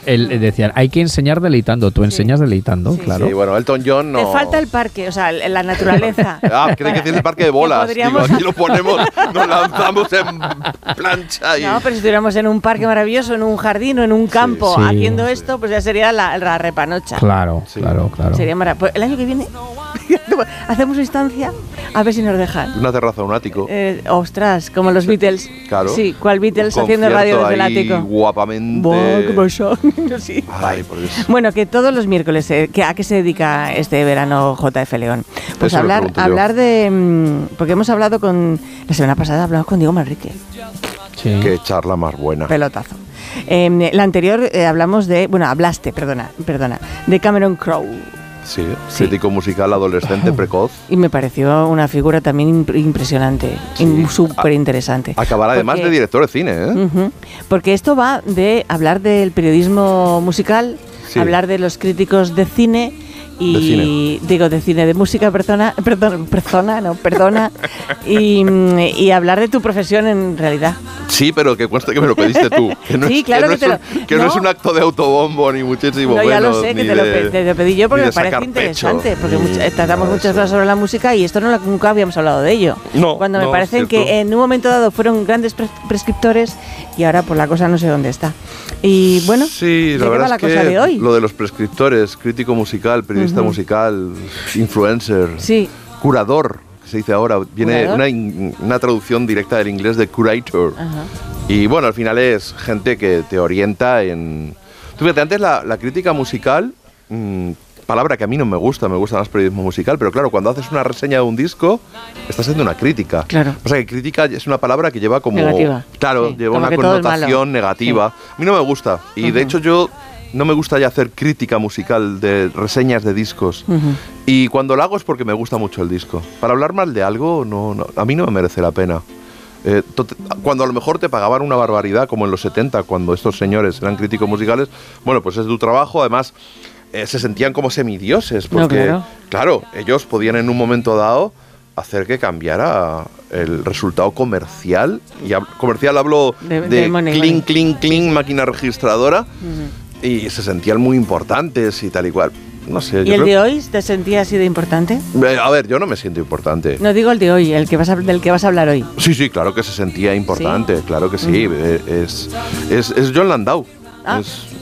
él decían, hay que enseñar deleitando. Tú enseñas deleitando, Sí, claro. Sí, bueno, Elton John no... Te falta el parque, o sea, la naturaleza. ¿Qué hay que decir el parque de bolas? Digo, aquí lo ponemos, nos lanzamos en plancha y... No, pero si estuviéramos en un parque maravilloso, en un jardín o en un campo sí, haciendo sí. esto, pues ya sería la repanocha. Claro, Sí. claro. Sería maravilloso. Pues el año que viene hacemos una instancia a ver si nos dejan. Una terraza, un ático. Ostras, como los Beatles. Claro. Sí, ¿cuál Beatles Un haciendo radio desde el concierto ahí ático? guapamente. Buah, qué pasó. Sí. Ay, por Dios. Bueno, que todos los miércoles, ¿a qué se dedica este verano JF León? Pues Eso me pregunto yo. hablar de... Porque hemos hablado la semana pasada hablamos con Diego Manrique. Sí. Qué charla más buena. Pelotazo. La anterior hablamos de... Bueno, hablaste, perdona, de Cameron Crowe. Sí, crítico musical adolescente precoz. Y me pareció una figura también impresionante, Sí. súper interesante. Acabará además de director de cine, ¿eh? Ujú. Porque esto va de hablar del periodismo musical, Sí. hablar de los críticos de cine y De cine. digo de cine, de música, perdona, y hablar de tu profesión en realidad. Sí, pero que conste que me lo pediste tú. Que no Sí, es, claro que, que no, es te un, que no es un acto de autobombo ni muchísimo No, menos. ya lo sé, que ni te lo pedí yo porque ni me de parece sacar interesante, pecho, porque ni tratamos nada de muchas eso. cosas sobre la música y esto nunca habíamos hablado de ello. No, Cuando me no, parecen es cierto. que en un momento dado fueron grandes prescriptores y ahora por la cosa no sé dónde está. Y bueno, Sí, ¿de la qué verdad va la es cosa que de hoy? lo de los prescriptores, crítico musical, periodista musical, influencer, Sí. curador, que se dice ahora, viene ¿Curador? una traducción directa del inglés de curator. Ajá. Y bueno, al final es gente que te orienta en... Tú fíjate, antes la crítica musical, palabra que a mí no me gusta más periodismo musical, pero claro, cuando haces una reseña de un disco, estás haciendo una crítica. Claro. O sea que crítica es una palabra que lleva como... Negativa. Claro, Sí, lleva como una que todo es malo. connotación negativa. A mí no me gusta. Y de hecho yo no me gusta ya hacer crítica musical de reseñas de discos. Y cuando lo hago es porque me gusta mucho el disco. Para hablar mal de algo, no, a mí no me merece la pena. Cuando a lo mejor te pagaban una barbaridad, como en los 70, cuando estos señores eran críticos musicales, bueno, pues es tu trabajo. Además, se sentían como semidioses, porque, No, claro, ellos podían en un momento dado hacer que cambiara el resultado comercial. Y comercial hablo de money. cling, máquina registradora, y se sentían muy importantes y tal y cual. No sé, ¿Y el de hoy te sentías así de importante? A ver, yo no me siento importante. No digo el de hoy, del que vas a hablar hoy. Sí, claro que se sentía importante, claro que sí. Es Jon Landau. Ah.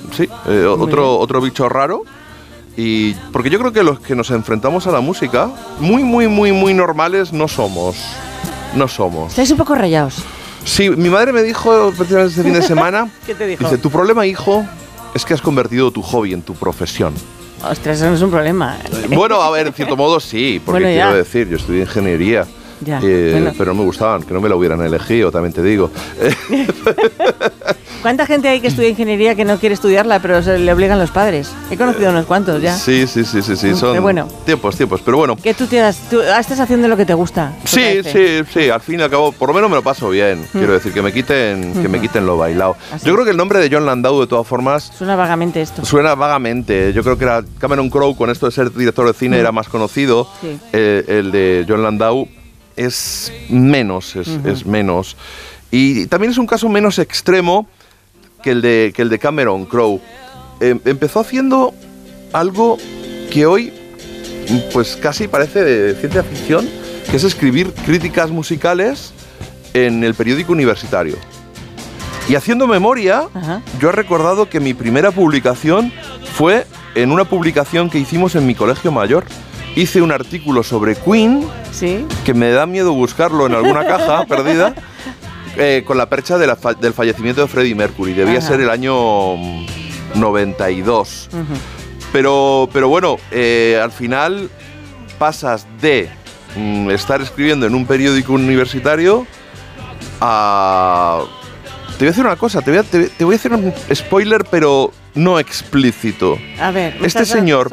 Otro bicho raro. Y porque yo creo que los que nos enfrentamos a la música, muy normales no somos. No somos. Estáis un poco rayados. Sí, mi madre me dijo precisamente este fin de semana. ¿Qué te dijo? Dice, tu problema, hijo, es que has convertido tu hobby en tu profesión. Ostras, eso no es un problema. Bueno, a ver, en cierto modo sí, porque Bueno, ya. quiero decir, yo estudié ingeniería. Ya, bueno. Pero no me gustaban, que no me lo hubieran elegido, también te digo. ¿Cuánta gente hay que estudia ingeniería que no quiere estudiarla, pero se le obligan los padres? He conocido unos cuantos ya. Sí, son Pero bueno. tiempos, pero bueno. Que tú estás haciendo lo que te gusta. Sí, al fin y al cabo, por lo menos me lo paso bien. Quiero decir, que me quiten lo bailado. Así. Yo creo que el nombre de Jon Landau, de todas formas, Suena vagamente esto. suena vagamente. Yo creo que era Cameron Crowe, con esto de ser director de cine, era más conocido. Sí. El de Jon Landau es menos, es menos. Y también es un caso menos extremo que el de Cameron Crowe. Empezó haciendo algo que hoy pues casi parece de ciencia ficción, que es escribir críticas musicales en el periódico universitario. Y haciendo memoria, Ajá. yo he recordado que mi primera publicación fue en una publicación que hicimos en mi colegio mayor. Hice un artículo sobre Queen, Sí. que me da miedo buscarlo en alguna caja perdida, con la percha del fallecimiento de Freddie Mercury. Debía Ajá. ser el año 92. Ujú. Pero bueno, al final pasas de estar escribiendo en un periódico universitario a... Te voy a decir una cosa, te voy a hacer un spoiler, pero no explícito. A ver, Este señor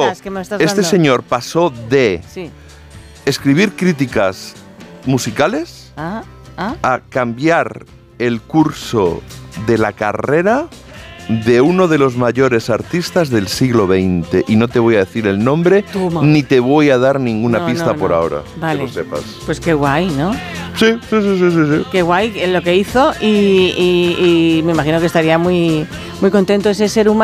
pasó de Sí. escribir críticas musicales Ah. a cambiar el curso de la carrera de uno de los mayores artistas del siglo XX. Y no te voy a decir el nombre, Toma. ni te voy a dar ninguna No, pista no, por no. ahora. Vale. Que lo sepas. Pues qué guay, ¿no? Sí. Qué guay lo que hizo y me imagino que estaría muy contento ese ser humano.